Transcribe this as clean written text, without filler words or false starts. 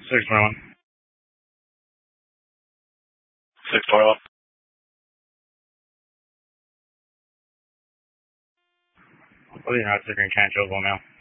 621. 621. What do you know? It's a green change over now.